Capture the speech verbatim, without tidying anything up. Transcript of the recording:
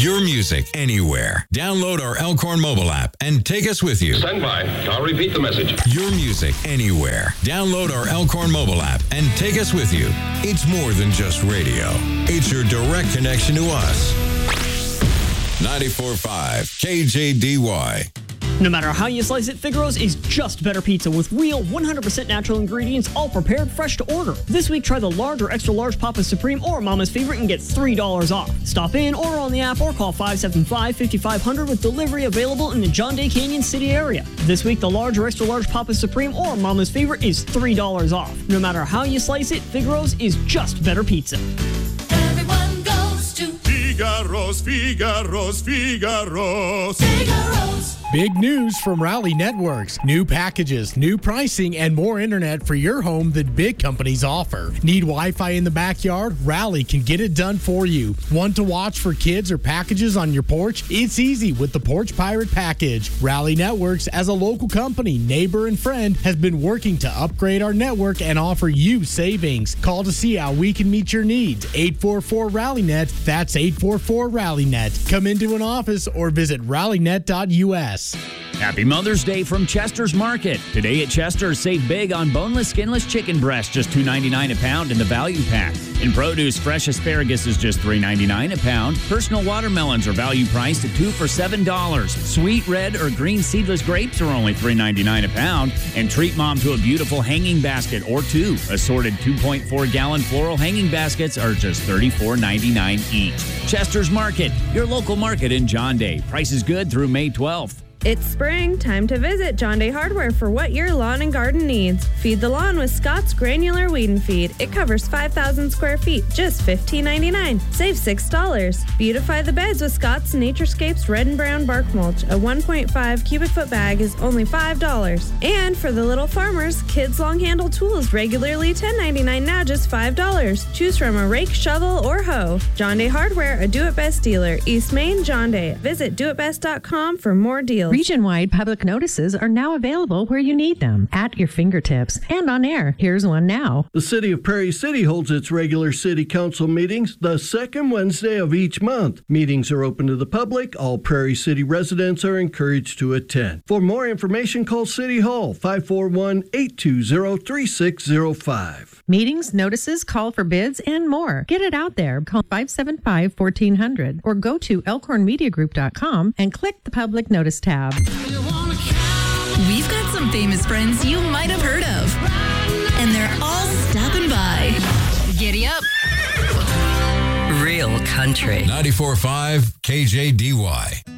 Your music anywhere. Download our Elkhorn mobile app and take us with you. Stand by. I'll repeat the message. Your music anywhere. Download our Elkhorn mobile app and take us with you. It's more than just radio. It's your direct connection to us. ninety-four point five K J D Y. No matter how you slice it, Figaro's is just better pizza with real one hundred percent natural ingredients, all prepared fresh to order. This week, try the large or extra large Papa's Supreme or Mama's Favorite and get three dollars off. Stop in, order on the app, or call five seven five, five five zero zero with delivery available in the John Day Canyon City area. This week, the large or extra large Papa's Supreme or Mama's Favorite is three dollars off. No matter how you slice it, Figaro's is just better pizza. Everyone goes to Figaro's, Figaro's, Figaro's. Figaro's. Big news from Rally Networks. New packages, new pricing, and more internet for your home than big companies offer. Need Wi-Fi in the backyard? Rally can get it done for you. Want to watch for kids or packages on your porch? It's easy with the Porch Pirate package. Rally Networks, as a local company, neighbor, and friend, has been working to upgrade our network and offer you savings. Call to see how we can meet your needs. eight four four Rally Net. That's eight four four Rally Net. Come into an office or visit rally net dot U S. Happy Mother's Day from Chester's Market. Today at Chester's, save big on boneless, skinless chicken breast, just two ninety-nine a pound in the value pack. In produce, fresh asparagus is just three ninety-nine a pound. Personal watermelons are value priced at two for seven dollars. Sweet red or green seedless grapes are only three ninety-nine a pound. And treat mom to a beautiful hanging basket or two. Assorted two point four gallon floral hanging baskets are just thirty-four ninety-nine each. Chester's Market, your local market in John Day. Price is good through May twelfth. It's spring, time to visit John Day Hardware for what your lawn and garden needs. Feed the lawn with Scott's Granular Weed and Feed. It covers five thousand square feet, just fifteen ninety-nine. Save six dollars. Beautify the beds with Scott's Naturescapes Red and Brown Bark Mulch. A one point five cubic foot bag is only five dollars. And for the little farmers, Kids Long Handle Tools, regularly ten ninety-nine, now just five dollars. Choose from a rake, shovel, or hoe. John Day Hardware, a do-it-best dealer. East Main, John Day. Visit do it best dot com for more deals. Region-wide public notices are now available where you need them, at your fingertips, and on air. Here's one now. The City of Prairie City holds its regular City Council meetings the second Wednesday of each month. Meetings are open to the public. All Prairie City residents are encouraged to attend. For more information, call City Hall, five four one, eight two zero, three six zero five. Meetings, notices, call for bids, and more. Get it out there. Call five seven five, one four zero zero or go to elkhorn media group dot com and click the public notice tab. We've got some famous friends you might have heard of, and they're all stopping by. Giddy up. Real country. ninety-four point five K J D Y.